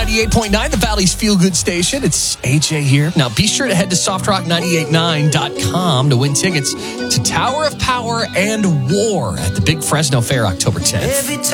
98.9, the Valley's Feel Good Station. It's AJ here. Now, be sure to head to softrock989.com to win tickets to Tower of Power and War at the Big Fresno Fair, October 10th.